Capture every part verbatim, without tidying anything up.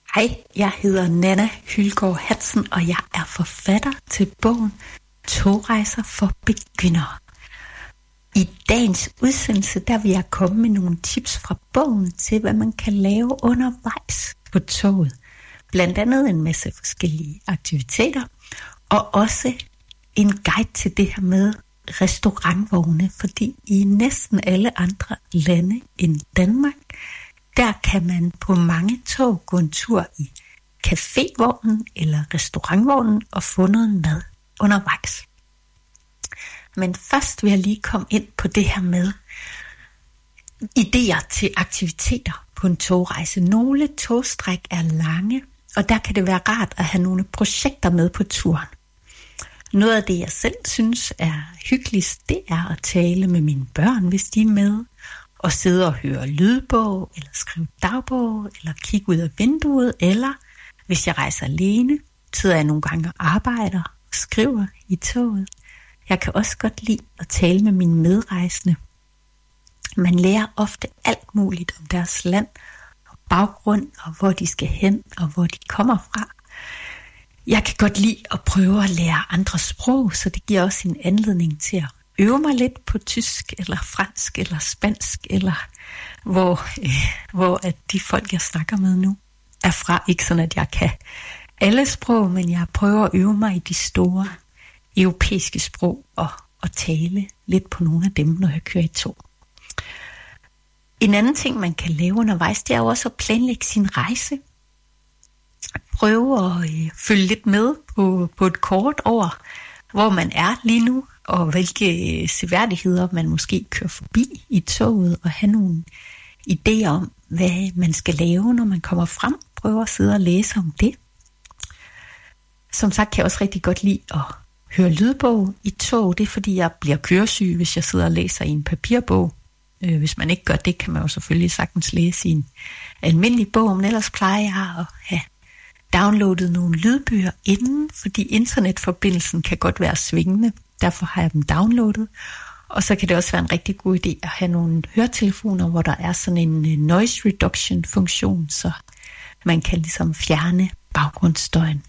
Hej, jeg hedder Nanna Hylgaard Hansen, og jeg er forfatter til bogen Togrejser for begyndere. I dagens udsendelse, der vil jeg komme med nogle tips fra bogen til, hvad man kan lave undervejs på toget. Blandt andet en masse forskellige aktiviteter, og også en guide til det her med restaurantvogne, fordi i næsten alle andre lande end Danmark, der kan man på mange tog gå en tur i cafévognen eller restaurantvognen og få noget mad undervejs. Men først vil jeg lige komme ind på det her med idéer til aktiviteter på en togrejse. Nogle togstræk er lange, og der kan det være rart at have nogle projekter med på turen. Noget af det, jeg selv synes er hyggeligst, det er at tale med mine børn, hvis de er med, og sidde og høre lydbog, eller skrive dagbog, eller kigge ud af vinduet, eller hvis jeg rejser alene, sidder jeg nogle gange og arbejder og skriver i toget. Jeg kan også godt lide at tale med mine medrejsende. Man lærer ofte alt muligt om deres land, og baggrund, og hvor de skal hen, og hvor de kommer fra. Jeg kan godt lide at prøve at lære andre sprog, så det giver også en anledning til at øve mig lidt på tysk, eller fransk, eller spansk, eller hvor, øh, hvor at de folk, jeg snakker med nu, er fra. Ikke sådan, at jeg kan alle sprog, men jeg prøver at øve mig i de store europæiske sprog, og, og tale lidt på nogle af dem, når jeg kører i tog. En anden ting, man kan lave undervejs, det er jo også at planlægge sin rejse. Prøve at øh, følge lidt med på, på et kort over, hvor man er lige nu, og hvilke seværdigheder man måske kører forbi i toget, og have nogle idéer om, hvad man skal lave, når man kommer frem. Prøve at sidde og læse om det. Som sagt kan jeg også rigtig godt lide at høre lydbog i tog. Det er fordi, jeg bliver køresyg, hvis jeg sidder og læser i en papirbog. Hvis man ikke gør det, kan man jo selvfølgelig sagtens læse i en almindelig bog, men ellers plejer jeg at have downloadet nogle lydbøger inden, fordi internetforbindelsen kan godt være svingende. Derfor har jeg dem downloadet. Og så kan det også være en rigtig god idé at have nogle høretelefoner, hvor der er sådan en noise reduction funktion, så man kan ligesom fjerne baggrundsstøjen.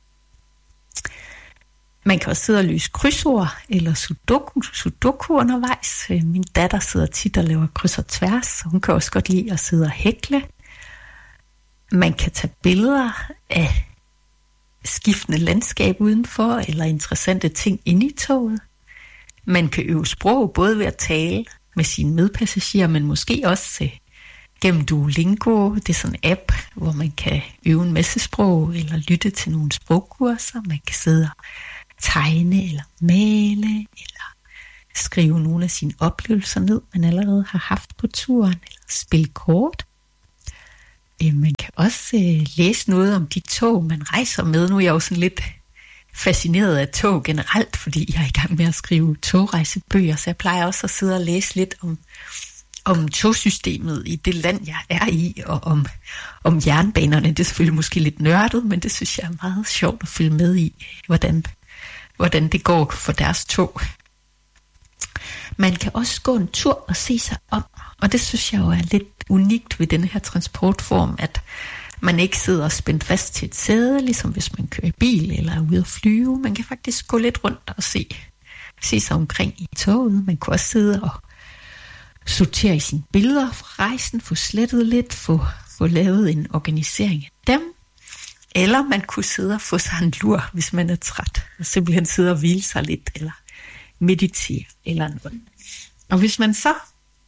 Man kan også sidde og løse krydsord eller sudoku, sudoku undervejs. Min datter sidder tit og laver kryds og tværs, så hun kan også godt lide at sidde og hækle. Man kan tage billeder af skiftende landskab udenfor, eller interessante ting inde i toget. Man kan øve sprog, både ved at tale med sine medpassagerer, men måske også uh, gennem Duolingo. Det er sådan en app, hvor man kan øve en masse sprog, eller lytte til nogle sprogkurser. Man kan sidde og tegne, eller male, eller skrive nogle af sine oplevelser ned, man allerede har haft på turen, eller spille kort. Man kan også øh, læse noget om de tog, man rejser med. Nu er jeg jo sådan lidt fascineret af tog generelt, fordi jeg er i gang med at skrive togrejsebøger, så jeg plejer også at sidde og læse lidt om, om togsystemet i det land, jeg er i, og om, om jernbanerne. Det er selvfølgelig måske lidt nørdet, men det synes jeg er meget sjovt at følge med i, hvordan, hvordan det går for deres tog. Man kan også gå en tur og se sig om, og det synes jeg jo er lidt unikt ved denne her transportform, at man ikke sidder spændt fast til et sæde, ligesom hvis man kører i bil eller er ude at flyve. Man kan faktisk gå lidt rundt og se, se sig omkring i toget. Man kan også sidde og sortere i sine billeder fra rejsen, få slettet lidt, få, få lavet en organisering af dem. Eller man kunne sidde og få sig en lur, hvis man er træt, og simpelthen sidde og hvile sig lidt, eller meditere eller noget. Og hvis man så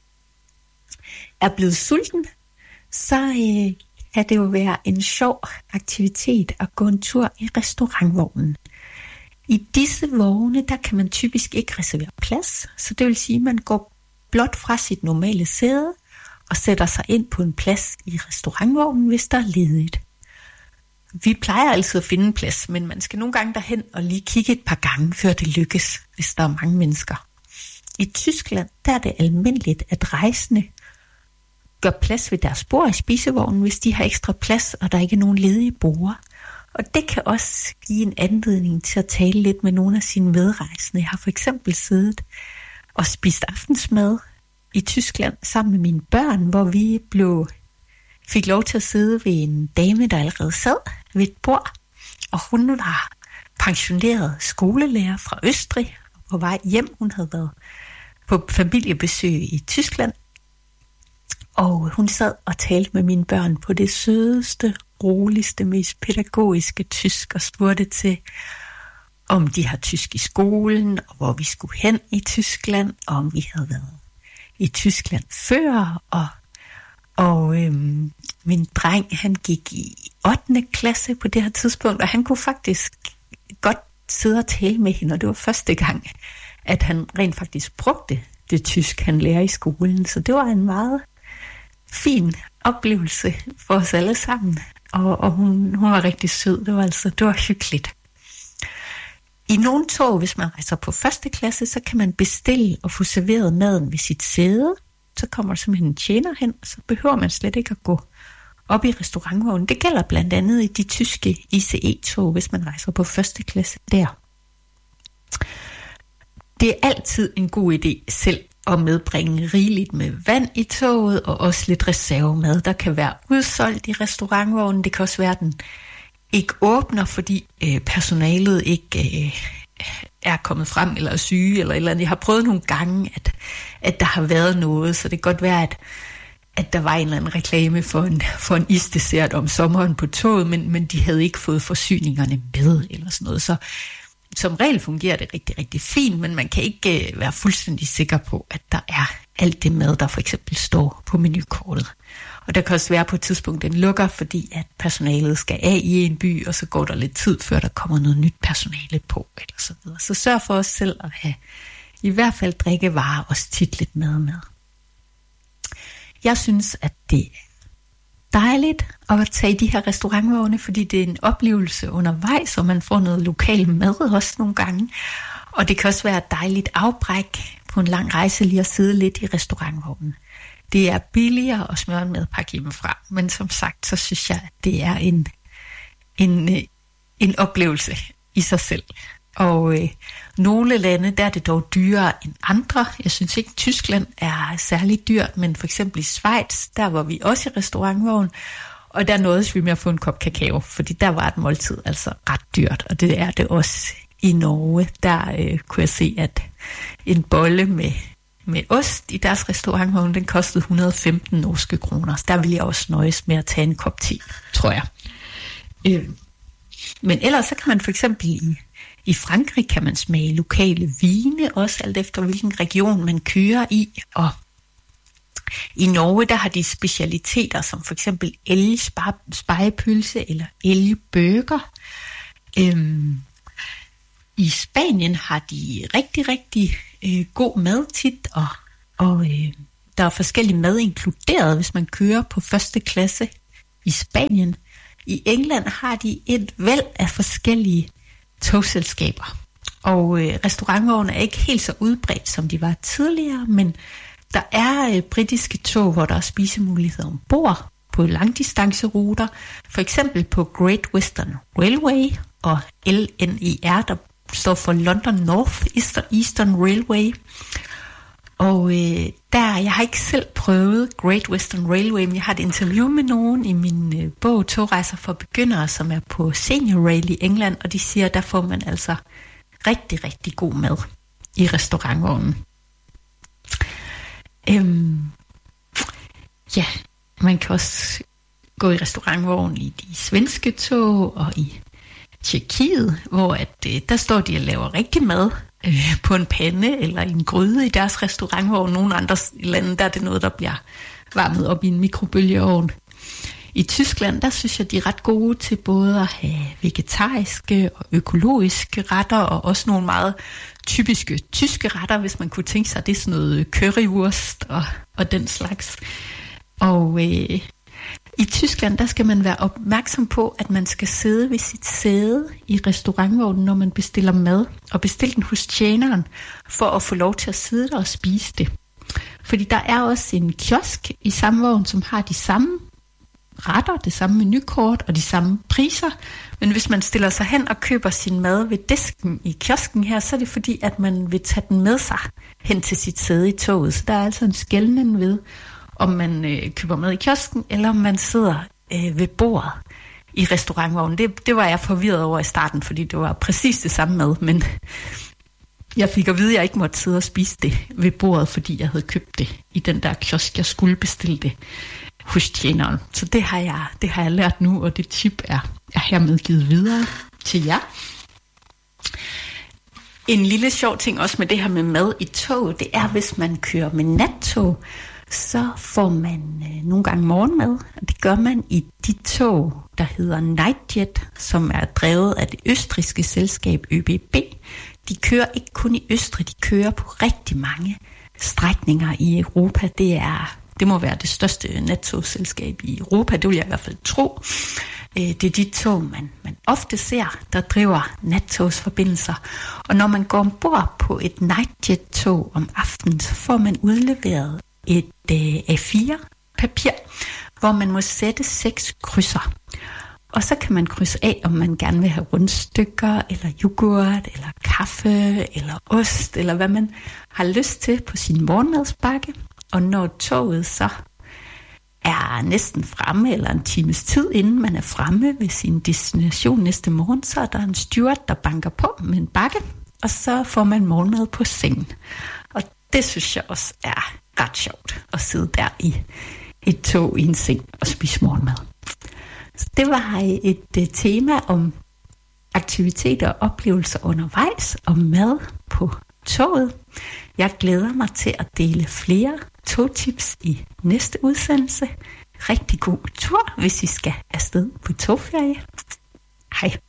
er blevet sulten, så øh, kan det jo være en sjov aktivitet at gå en tur i restaurantvognen. I disse vogne, der kan man typisk ikke reservere plads, så det vil sige, at man går blot fra sit normale sæde og sætter sig ind på en plads i restaurantvognen, hvis der er ledigt. Vi plejer altid at finde en plads, men man skal nogle gange derhen og lige kigge et par gange, før det lykkes, hvis der er mange mennesker. I Tyskland, der er det almindeligt, at rejsende gør plads ved deres bord i spisevognen, hvis de har ekstra plads, og der ikke er nogen ledige borde. Og det kan også give en anledning til at tale lidt med nogle af sine medrejsende. Jeg har for eksempel siddet og spist aftensmad i Tyskland sammen med mine børn, hvor vi blev fik lov til at sidde ved en dame, der allerede sad ved et bord, og hun var pensioneret skolelærer fra Østrig, og på vej hjem. Hun havde været på familiebesøg i Tyskland, og hun sad og talte med mine børn på det sødeste, roligste, mest pædagogiske tysk, og spurgte til, om de har tysk i skolen, og hvor vi skulle hen i Tyskland, og om vi havde været i Tyskland før, og, og øhm, min dreng, han gik i ottende klasse på det her tidspunkt, og han kunne faktisk godt sidde og tale med hende, og det var første gang, at han rent faktisk brugte det tysk, han lærer i skolen, så det var en meget fin oplevelse for os alle sammen, og, og hun, hun var rigtig sød, det var altså, det var hyggeligt. I nogle tog, hvis man rejser på første klasse, så kan man bestille og få serveret maden ved sit sæde. Så kommer der simpelthen en tjener hen, og så behøver man slet ikke at gå op i restaurantvognen. Det gælder blandt andet i de tyske I C E-tog, hvis man rejser på første klasse der. Det er altid en god idé selv at medbringe rigeligt med vand i toget, og også lidt reservemad. Der kan være udsolgt i restaurantvognen. Det kan også være, den ikke åbner, fordi øh, personalet ikke øh, er kommet frem, eller er syge, eller eller andet. Jeg har prøvet nogle gange, at, at der har været noget, så det kan godt være, at, at der var en eller anden reklame for en, for en isdessert om sommeren på toget, men, men de havde ikke fået forsyningerne med, eller sådan noget. Så som regel fungerer det rigtig, rigtig fint, men man kan ikke øh, være fuldstændig sikker på, at der er alt det mad, der for eksempel står på menukortet. Og der kan også være på et tidspunkt, den lukker, fordi at personalet skal af i en by, og så går der lidt tid, før der kommer noget nyt personale på, eller så videre. Så sørg for os selv at have i hvert fald drikkevarer og tit lidt mad med. Jeg synes, at det er dejligt at tage i de her restaurantvogne, fordi det er en oplevelse undervejs, og man får noget lokal mad også nogle gange. Og det kan også være et dejligt afbræk på en lang rejse lige at sidde lidt i restaurantvognen. Det er billigere at smøre en madpakke hjemmefra, men som sagt, så synes jeg, at det er en, en, en oplevelse i sig selv. Og øh, nogle lande, der er det dog dyrere end andre. Jeg synes ikke, Tyskland er særlig dyrt, men for eksempel i Schweiz, der var vi også i restaurantvogn, og der nåedes vi med at få en kop kakao, fordi der var et måltid altså ret dyrt, og det er det også i Norge. Der øh, kunne jeg se, at en bolle med med ost i deres restaurantvogn, den kostede et hundrede og femten norske kroner. Så der ville jeg også nøjes med at tage en kop te, tror jeg. Øh. Men ellers så kan man for eksempel i, i Frankrig kan man smage lokale vine, også alt efter hvilken region man kører i. Og i Norge, der har de specialiteter som for eksempel elgspegepølse eller elgbøger. Øh. I Spanien har de rigtig, rigtig øh, god mad tit, og, og øh, der er forskellig mad inkluderet, hvis man kører på første klasse i Spanien. I England har de et væld af forskellige togselskaber, og øh, restaurantvogne er ikke helt så udbredt, som de var tidligere, men der er øh, britiske tog, hvor der er spisemuligheder ombord på langdistanceruter, for eksempel på Great Western Railway og L N E R, der står for London North Eastern Railway. Og øh, der, jeg har ikke selv prøvet Great Western Railway, men jeg har et interview med nogen i min øh, bog Togrejser for begyndere, som er på Senior Rail i England, og de siger, at der får man altså rigtig, rigtig god mad i restaurantvognen. Øhm, ja, man kan også gå i restaurantvognen i de svenske tog og i Tjekkiet, hvor at, øh, der står de og laver rigtig mad øh, på en pande eller i en gryde i deres restaurantvogn. Nogle andre lande, der er det noget, der bliver varmet op i en mikrobølgeovn. I Tyskland, der synes jeg, de er ret gode til både at have vegetariske og økologiske retter, og også nogle meget typiske tyske retter, hvis man kunne tænke sig, det er sådan noget currywurst og, og den slags. Og øh, i Tyskland, der skal man være opmærksom på, at man skal sidde ved sit sæde i restaurantvognen, når man bestiller mad, og bestille den hos tjeneren, for at få lov til at sidde der og spise det. Fordi der er også en kiosk i samme vogn, som har de samme retter, det samme menukort og de samme priser. Men hvis man stiller sig hen og køber sin mad ved disken i kiosken her, så er det fordi, at man vil tage den med sig hen til sit sæde i toget. Så der er altså en skelnen ved om man øh, køber mad i kiosken, eller om man sidder øh, ved bordet i restaurantvognen. Det, det var jeg forvirret over i starten, fordi det var præcis det samme mad, men jeg fik at vide, at jeg ikke måtte sidde og spise det ved bordet, fordi jeg havde købt det i den der kiosk. Jeg skulle bestille det hos tjeneren. Så det har jeg, det har jeg lært nu, og det tip er, er hermed givet videre til jer. En lille sjov ting også med det her med mad i tog, det er, hvis man kører med nattog, så får man øh, nogle gange morgenmad. Og det gør man i de tog, der hedder Nightjet, som er drevet af det østrigske selskab ÖBB. De kører ikke kun i Østrig, de kører på rigtig mange strækninger i Europa. Det er, det må være det største nattogselskab i Europa, det vil jeg i hvert fald tro. Det er de tog, man, man ofte ser, der driver nattogsforbindelser. Og når man går ombord på et Nightjet-tog om aftenen, så får man udleveret et øh, A fire papir, hvor man må sætte seks krydser. Og så kan man krydse af, om man gerne vil have rundstykker, eller yoghurt, eller kaffe, eller ost, eller hvad man har lyst til på sin morgenmadsbakke. Og når toget så er næsten fremme, eller en times tid inden man er fremme ved sin destination næste morgen, så er der en steward, der banker på med en bakke, og så får man morgenmad på sengen. Og det synes jeg også er ret sjovt, at sidde der i et tog i en seng og spise morgenmad. Så det var et, et tema om aktiviteter og oplevelser undervejs, og mad på toget. Jeg glæder mig til at dele flere togtips i næste udsendelse. Rigtig god tur, hvis I skal afsted på togferie. Hej.